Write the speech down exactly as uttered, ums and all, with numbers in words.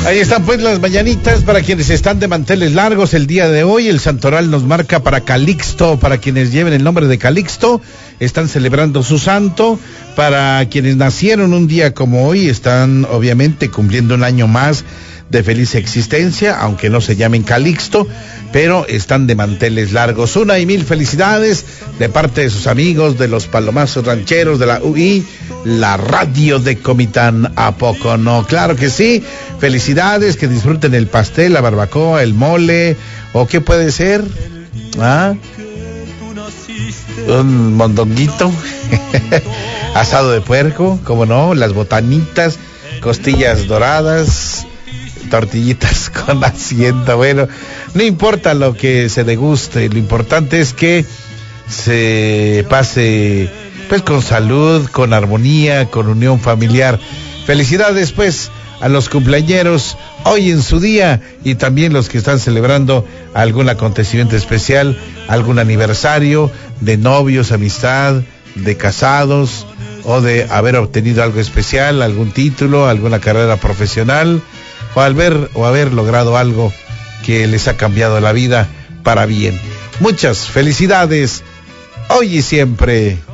Ahí están pues las mañanitas para quienes están de manteles largos el día de hoy. El santoral nos marca para Calixto, para quienes lleven el nombre de Calixto, están celebrando su santo. Para quienes nacieron un día como hoy, están obviamente cumpliendo un año más de feliz existencia, aunque no se llamen Calixto, pero están de manteles largos. Una y mil felicidades de parte de sus amigos de los Palomazos Rancheros de la U I, la radio de Comitán. ¿A poco no? Claro que sí. Felicidades, que disfruten el pastel, la barbacoa, el mole, o qué puede ser, ¿ah? Un mondonguito, asado de puerco, como no, las botanitas, costillas doradas, tortillitas con asiento. Bueno, no importa lo que se deguste, lo importante es que se pase pues con salud, con armonía, con unión familiar. Felicidades pues a los cumpleañeros hoy en su día, y también los que están celebrando algún acontecimiento especial, algún aniversario de novios, amistad, de casados, o de haber obtenido algo especial, algún título, alguna carrera profesional, o al ver o haber logrado algo que les ha cambiado la vida para bien. Muchas felicidades hoy y siempre.